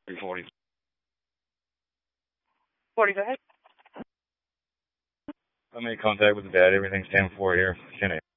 340. 40, go ahead. I made contact with the dad. Everything's 10-4 here. 10